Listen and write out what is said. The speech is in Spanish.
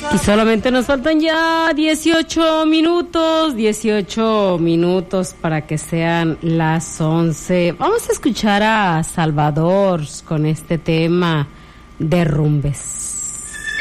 Y solamente nos faltan ya 18 minutos para que sean las 11. Vamos a escuchar a Salvador con este tema, Derrumbes.